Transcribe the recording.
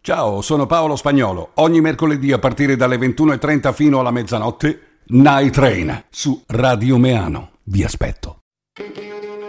Ciao, sono Paolo Spagnolo. Ogni mercoledì a partire dalle 21:30 fino alla mezzanotte, Night Train su Radio Meano. Vi aspetto.